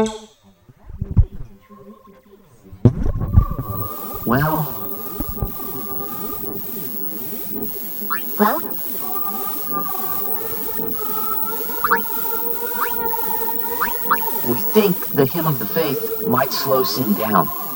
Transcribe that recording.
Well, we think the hymn of the faith might slow Sin down.